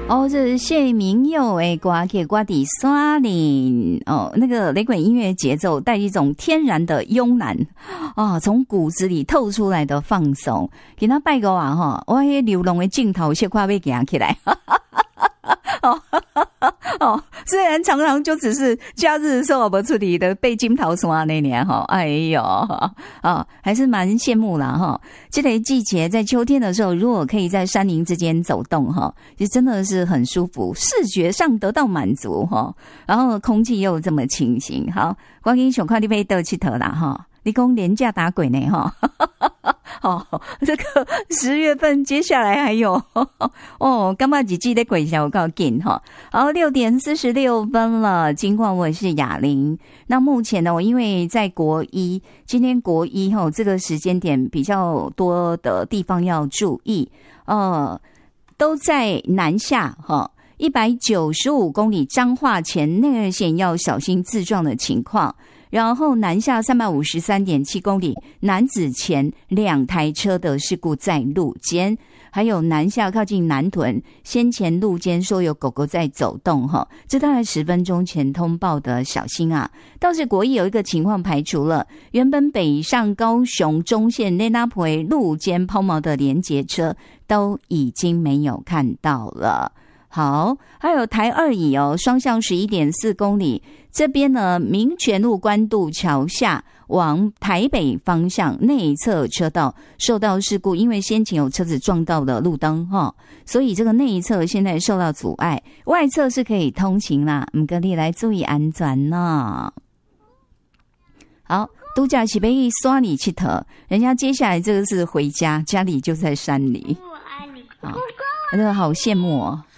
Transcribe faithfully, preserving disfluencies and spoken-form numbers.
哦，这是谢明佑诶，歌给瓜底刷林哦，那个雷鬼音乐节奏带一种天然的慵懒啊，从骨子里透出来的放松。给他拜个啊哈，我迄流浪的镜头小快被给他起来。哦哦，虽然常常就只是假日的时候不处理的被金桃山那年哈，哎呦啊，还是蛮羡慕啦哈。这个季节在秋天的时候，如果可以在山林之间走动哈，其实真的是很舒服，视觉上得到满足哈，然后空气又这么清新。好，我给你想看你被倒佚佗啦哈，你讲廉价打鬼呢哈。哦，这个十月份接下来还有哦，刚刚几季的鬼小告紧哈。好，六点四十六分了，金况我是雅玲。那目前呢，我因为在国一，今天国一哈，这个时间点比较多的地方要注意，呃，都在南下哈。一百九十五公里彰化前内二线要小心自撞的情况。然后南下 三百五十三点七公里南子前两台车的事故在路肩，还有南下靠近南屯先前路肩说有狗狗在走动哈，这大概十分钟前通报的，小心啊。倒是国一有一个情况排除了，原本北上高雄中线内拉培路肩抛锚的连结车都已经没有看到了。好，还有台二乙哦，双向 十一点四公里，这边呢民权路关渡桥下往台北方向内侧车道受到事故，因为先前有车子撞到了路灯哈，所以这个内侧现在受到阻碍，外侧是可以通行啦，唔该你来注意安全呐。好，度假起被刷你去头，人家接下来这个是回家，家里就在山里， 我爱你， 啊，真的好羡慕哦。